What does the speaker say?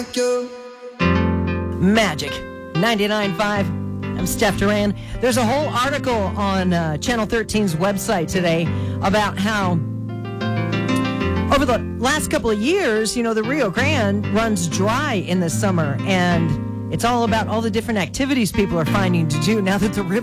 Magic 99.5. I'm Steph Duran. There's a whole article on Channel 13's website today about how over the last couple of years, you know, the Rio Grande runs dry in the summer, and it's all about all the different activities people are finding to do now that the river